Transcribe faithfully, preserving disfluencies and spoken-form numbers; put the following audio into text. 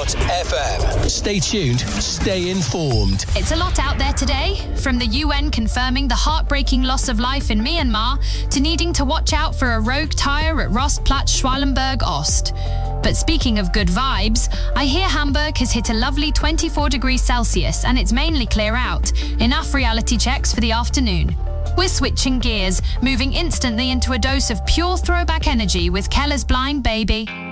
dot f m. Stay tuned, stay informed. It's a lot out there today, from the U N confirming the heartbreaking loss of life in Myanmar to needing to watch out for a rogue tyre at Rostplatz Schwalenberg Ost. But speaking of good vibes, I hear Hamburg has hit a lovely twenty-four degrees Celsius and it's mainly clear out. Enough reality checks for the afternoon. We're switching gears, moving instantly into a dose of pure throwback energy with Keller's Blind Baby.